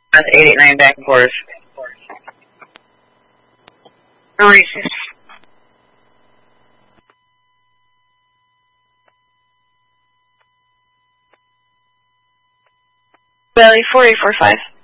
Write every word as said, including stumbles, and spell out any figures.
That's eight eight nine back and forth. Mauritius. Belly four eight four five.